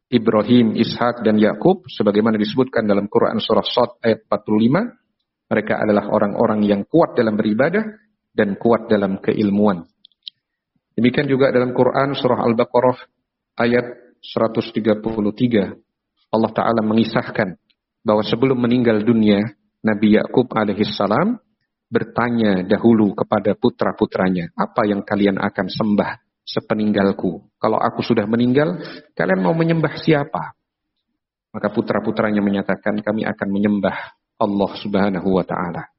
Ibrahim, Ishak, dan Yakub, sebagaimana disebutkan dalam Quran surah Shad ayat 45, mereka adalah orang-orang yang kuat dalam beribadah dan kuat dalam keilmuan. Demikian juga dalam Quran surah Al-Baqarah ayat 133, Allah Ta'ala mengisahkan bahwa sebelum meninggal dunia, Nabi Yakub alaihissalam bertanya dahulu kepada putra-putranya, apa yang kalian akan sembah sepeninggalku? Kalau aku sudah meninggal, kalian mau menyembah siapa? Maka putra-putranya menyatakan, kami akan menyembah Allah Subhanahu wa Ta'ala.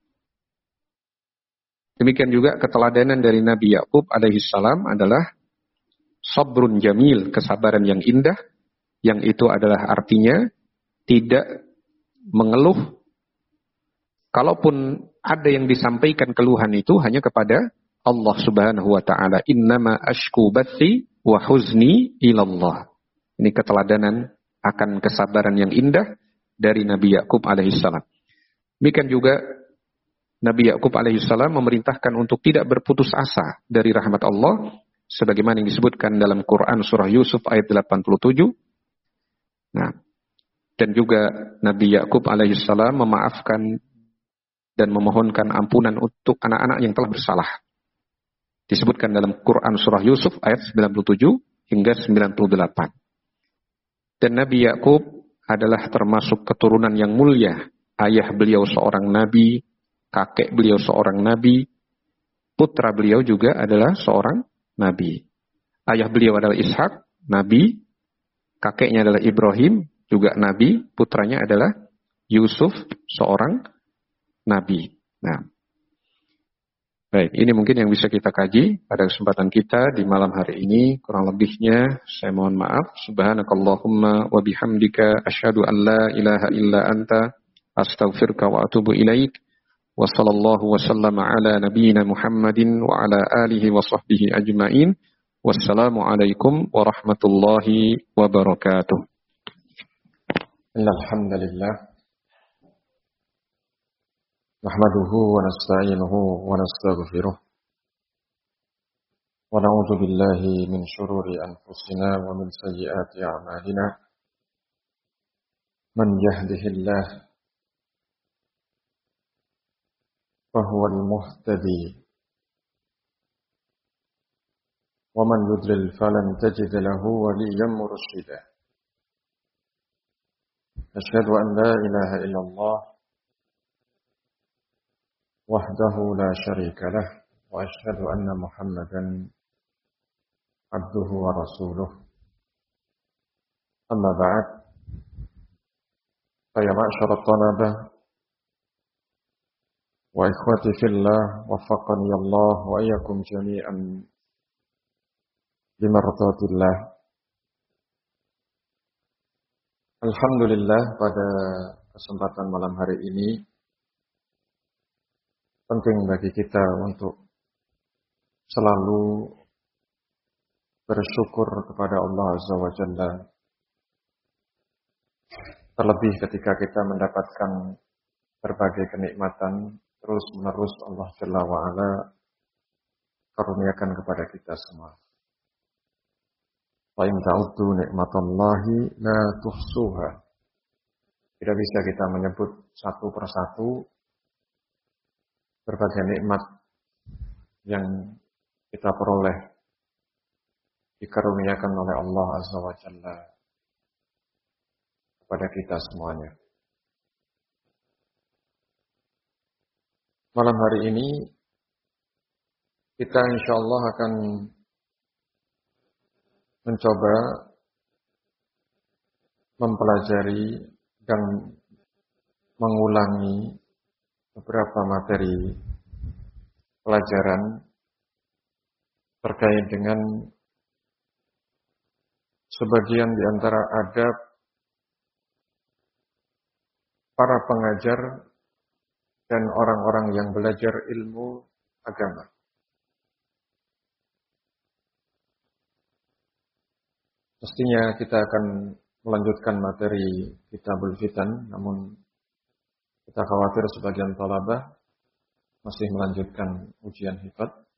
Demikian juga keteladanan dari Nabi Yakub alaihissalam adalah sabrun jamil, kesabaran yang indah, yang itu adalah artinya tidak mengeluh. Kalaupun ada yang disampaikan keluhan itu hanya kepada Allah Subhanahu wa Ta'ala. Innama ashku bathi wa huzni ilallah. Ini keteladanan akan kesabaran yang indah dari Nabi Yakub alaihissalam. Demikian juga Nabi Yakub alaihissalam memerintahkan untuk tidak berputus asa dari rahmat Allah, sebagaimana yang disebutkan dalam Quran surah Yusuf ayat 87. Nah, dan juga Nabi Yakub alaihissalam memaafkan dan memohonkan ampunan untuk anak-anak yang telah bersalah. Disebutkan dalam Quran surah Yusuf ayat 97 hingga 98. Dan Nabi Yakub adalah termasuk keturunan yang mulia. Ayah beliau seorang nabi, kakek beliau seorang nabi, putra beliau juga adalah seorang nabi. Ayah beliau adalah Ishak, nabi, kakeknya adalah Ibrahim, juga nabi, putranya adalah Yusuf, seorang nabi. Nah, baik, ini mungkin yang bisa kita kaji pada kesempatan kita di malam hari ini. Kurang lebihnya saya mohon maaf. Subhanakallahumma wa bihamdika asyhadu an la ilaha illa anta astaghfiruka wa atubu ilaik. Wa sallallahu wa sallama ala nabiyyina Muhammadin wa ala alihi wa sahbihi ajma'in. Wassalamu alaikum warahmatullahi wabarakatuh. Alhamdulillah. نحمده ونستعينه ونستغفره ونعوذ بالله من شرور أنفسنا ومن سيئات أعمالنا من يهده الله فهو المهتدي ومن يضلل فلن تجد له وليا مرشدا أشهد أن لا إله إلا الله وحده لا شريك له وأشهد أن محمدا عبده ورسوله أما بعد فيا معشر الطلبة وإخوتي في الله وفقني الله وإياكم جميعا بمرضات الله. Alhamdulillah, pada kesempatan malam hari ini penting bagi kita untuk selalu bersyukur kepada Allah Azza wa Jalla. Terlebih ketika kita mendapatkan berbagai kenikmatan, terus-menerus Allah Jalla wa'ala karuniakan kepada kita semua. Wa in ta'uddu ni'matallahi la tuhsuha. Tidak bisa kita menyebut satu persatu berbagai nikmat yang kita peroleh, dikaruniakan oleh Allah Azza wa Jalla kepada kita semuanya. Malam hari ini kita insyaallah akan mencoba mempelajari dan mengulangi beberapa materi pelajaran terkait dengan sebagian di antara adab para pengajar dan orang-orang yang belajar ilmu agama. Mestinya kita akan melanjutkan materi Kitabul Fitan, namun kita khawatir sebagian talabah masih melanjutkan ujian hifadz.